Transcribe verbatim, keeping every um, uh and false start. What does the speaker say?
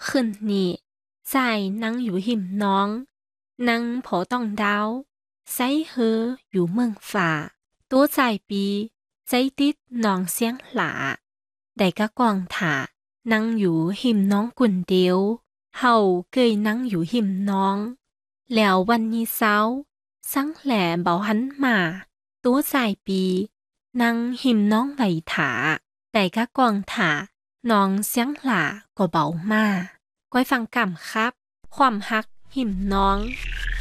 ขึ้นนี่ใจนั่งอยู่หิมน้องนั่งพอต้องดาวไซเฮออยู่เมืองฝ่าตัวใจปีใจติดน้องเสียงหลาได้กะกวางถานั่งอยู่หิมน้องกุ่นเดียวเฮาเกยนั่งอยู่หิมน้องแล้ววันนี้เช้าสังแหล่เบาหันมาตัวใจปีนั่งหิมน้องไหวถาได้กะกวางถาน้องเสียงหลาก็เบามาก้อยฟังกำครับความฮักหิมน้อง